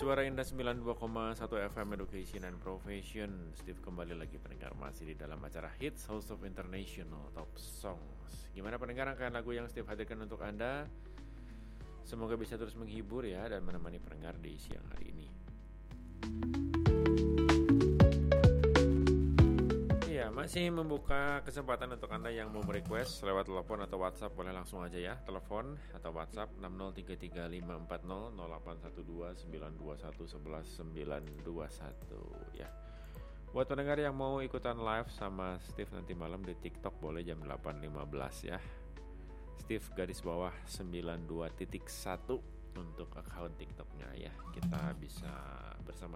Suara Indah 92,1 FM Education and Profession. Steve kembali lagi pendengar, masih di dalam acara Hits House of International Top Songs. Gimana pendengar, rangkaian lagu yang Steve hadirkan untuk Anda semoga bisa terus menghibur ya, dan menemani pendengar di siang hari ini. Ya, masih membuka kesempatan untuk Anda yang mau request lewat telepon atau WhatsApp, boleh langsung aja ya. Telepon atau WhatsApp 6033540 812 921 11 921 ya. Buat pendengar yang mau ikutan live sama Steve nanti malam di TikTok, boleh jam 8.15 ya. Steve _92.1 untuk akun TikToknya ya. Kita bisa bersama